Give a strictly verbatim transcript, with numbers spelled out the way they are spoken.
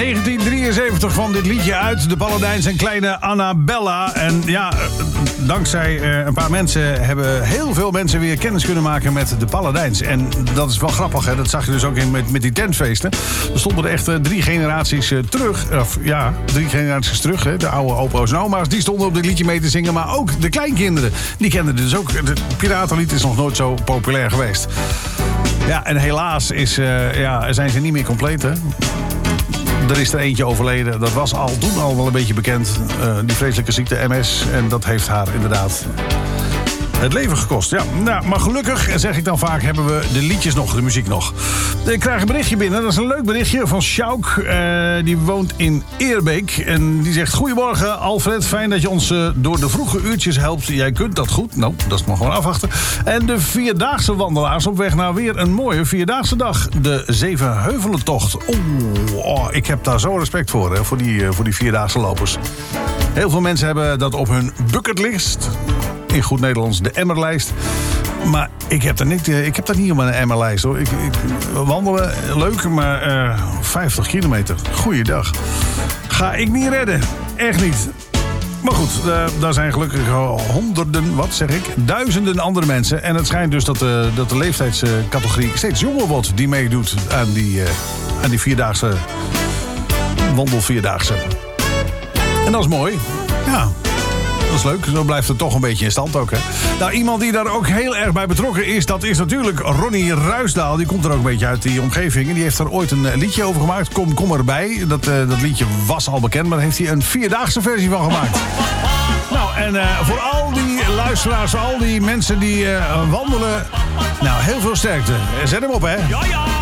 negentien drieënzeventig kwam dit liedje uit. De Paladijns en kleine Annabella. En ja, dankzij uh, een paar mensen hebben heel veel mensen weer kennis kunnen maken met de Paladijns. En dat is wel grappig, hè? Dat zag je dus ook in met, met die tentfeesten. Er stonden er echt uh, drie generaties uh, terug. Of ja, drie generaties terug. Hè? De oude opa's en oma's, die stonden op dit liedje mee te zingen. Maar ook de kleinkinderen, die kenden dus ook. Het Piratenlied is nog nooit zo populair geweest. Ja, en helaas is, uh, ja, zijn ze niet meer compleet, hè? Er is er eentje overleden. Dat was al toen al wel een beetje bekend. Uh, die vreselijke ziekte M S. En dat heeft haar inderdaad het leven gekost. Ja, nou, maar gelukkig, zeg ik dan vaak, hebben we de liedjes nog, de muziek nog. Ik krijg een berichtje binnen. Dat is een leuk berichtje van Sjouk. Uh, die woont in Eerbeek. En die zegt: goedemorgen Alfred, fijn dat je ons uh, door de vroege uurtjes helpt. Jij kunt dat goed. Nou, dat is maar gewoon afwachten. En de vierdaagse wandelaars op weg naar weer een mooie vierdaagse dag. De Zevenheuvelentocht. Oeh, oh, ik heb daar zo respect voor, hè, voor die, uh, voor die vierdaagse lopers. Heel veel mensen hebben dat op hun bucketlist. In goed Nederlands de emmerlijst. Maar ik heb dat niet, ik heb dat niet op mijn emmerlijst, hoor. Ik, ik wandelen, leuk, maar uh, vijftig kilometer. Goeiedag. Ga ik niet redden. Echt niet. Maar goed, uh, daar zijn gelukkig honderden, wat zeg ik, duizenden andere mensen. En het schijnt dus dat de, dat de leeftijdscategorie steeds jonger wordt die meedoet aan die, uh, aan die vierdaagse wandelvierdaagse. En dat is mooi. Ja. Dat is leuk, zo blijft het toch een beetje in stand ook, hè. Nou, iemand die daar ook heel erg bij betrokken is, dat is natuurlijk Ronnie Ruisdaal. Die komt er ook een beetje uit die omgeving. En die heeft er ooit een liedje over gemaakt. Kom, kom erbij. Dat, uh, dat liedje was al bekend, maar daar heeft hij een vierdaagse versie van gemaakt. Nou, en uh, voor al die luisteraars, al die mensen die uh, wandelen, nou, heel veel sterkte. Zet hem op, hè. Ja, ja.